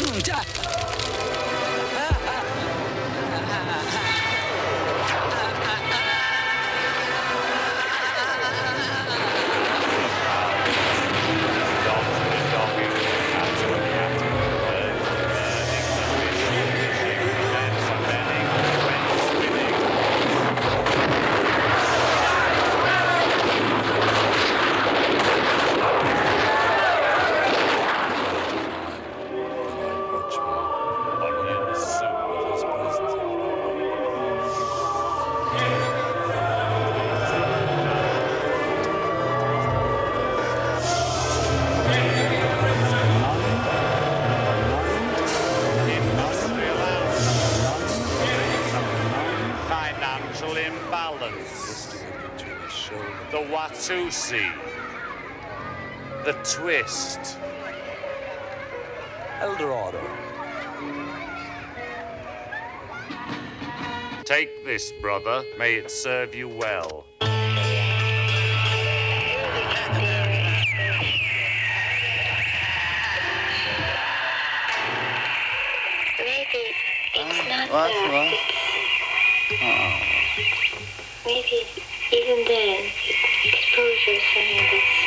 Imbalance, the Watusi, the twist, Eldorado. Take this, brother. May it serve you well. Maybe it's not there. Maybe even then, exposure is something that's